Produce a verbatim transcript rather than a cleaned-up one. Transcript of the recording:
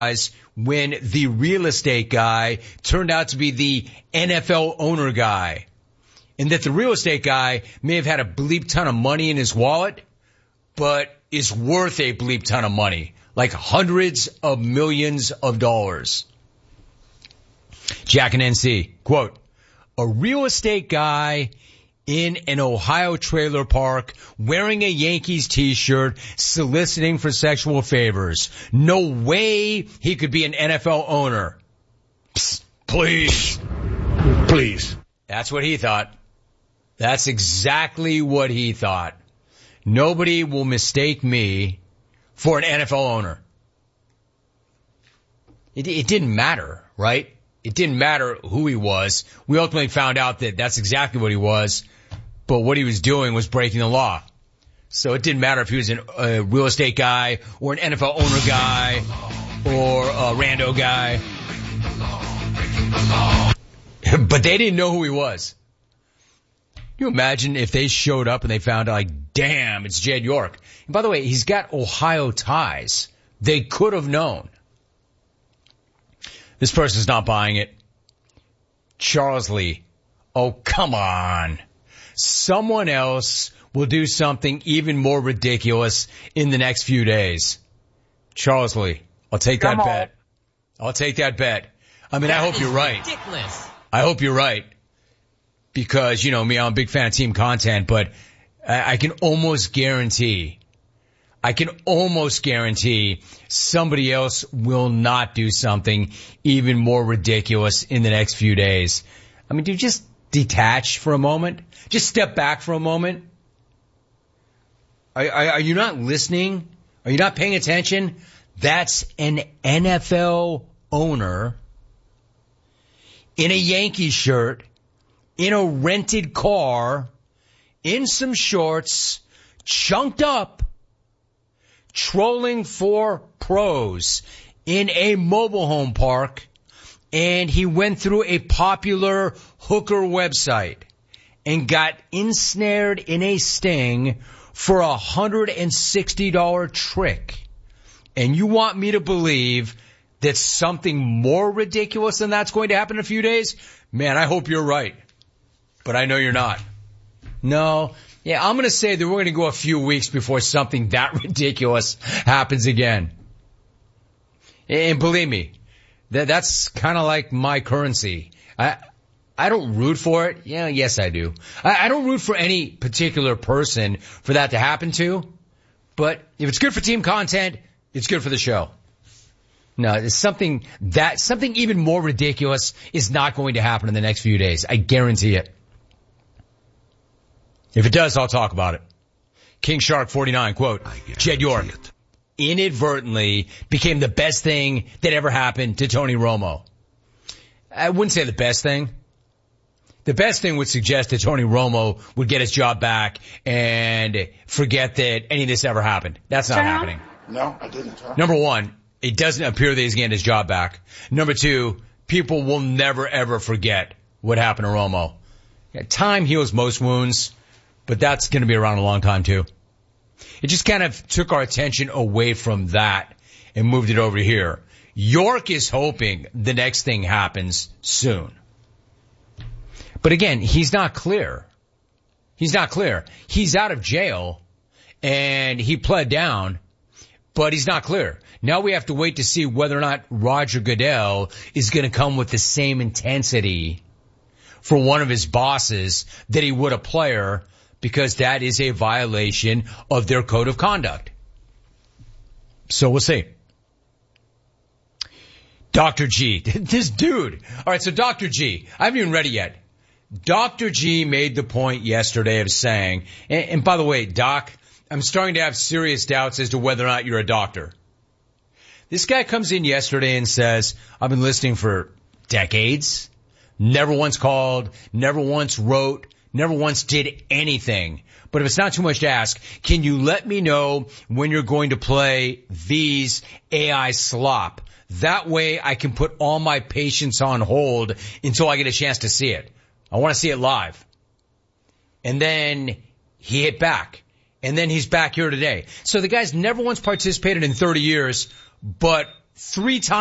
when the real estate guy turned out to be the N F L owner guy. And that the real estate guy may have had a bleep ton of money in his wallet, but is worth a bleep ton of money, like hundreds of millions of dollars. Jack and N C, quote, a real estate guy in an Ohio trailer park wearing a Yankees t-shirt soliciting for sexual favors. No way he could be an N F L owner. Psst, please. Please. That's what he thought. That's exactly what he thought. Nobody will mistake me for an N F L owner. It, it didn't matter, right? It didn't matter who he was. We ultimately found out that that's exactly what he was, but what he was doing was breaking the law. So it didn't matter if he was an, a real estate guy or an N F L owner guy or a rando guy. But they didn't know who he was. Can you imagine if they showed up and they found out, like, damn, it's Jed York. And by the way, he's got Ohio ties. They could have known. This person's not buying it. Charles Lee. Oh, come on. Someone else will do something even more ridiculous in the next few days. Charles Lee. I'll take that bet. I'll take that bet. I mean, I hope you're right. Ridiculous. I hope you're right. Because, you know me, I'm a big fan of team content, but I, I can almost guarantee, I can almost guarantee somebody else will not do something even more ridiculous in the next few days. I mean, do you just detach for a moment? Just step back for a moment? Are, are, are you not listening? Are you not paying attention? That's an N F L owner in a Yankee shirt, in a rented car, in some shorts, chunked up, trolling for pros in a mobile home park, and he went through a popular hooker website and got ensnared in a sting for a one hundred sixty dollars trick. And you want me to believe that something more ridiculous than that's going to happen in a few days? Man, I hope you're right. But I know you're not. No. Yeah, I'm going to say that we're going to go a few weeks before something that ridiculous happens again. And believe me, that that's kind of like my currency. I I don't root for it. Yeah, yes, I do. I, I don't root for any particular person for that to happen to. But if it's good for team content, it's good for the show. No, it's something that, something even more ridiculous is not going to happen in the next few days. I guarantee it. If it does, I'll talk about it. King Shark forty-nine, quote, Jed York it. inadvertently became the best thing that ever happened to Tony Romo. I wouldn't say the best thing. The best thing would suggest that Tony Romo would get his job back and forget that any of this ever happened. That's not happening. No, I didn't. Huh? Number one, it doesn't appear that he's getting his job back. Number two, people will never ever forget what happened to Romo. Yeah, time heals most wounds, but that's going to be around a long time too. It just kind of took our attention away from that and moved it over here. York is hoping the next thing happens soon. But again, he's not clear. He's not clear. He's out of jail and he pled down, but he's not clear. Now we have to wait to see whether or not Roger Goodell is going to come with the same intensity for one of his bosses that he would a player, because that is a violation of their code of conduct. So we'll see. Doctor G, this dude. All right, so Doctor G, I haven't even read it yet. Doctor G made the point yesterday of saying, and, and by the way, Doc, I'm starting to have serious doubts as to whether or not you're a doctor. This guy comes in yesterday and says, I've been listening for decades, never once called, never once wrote, never once did anything. But if it's not too much to ask, can you let me know when you're going to play these A I slop? That way I can put all my patients on hold until I get a chance to see it. I want to see it live. And then he hit back. And then he's back here today. So the guy's never once participated in thirty years, but three times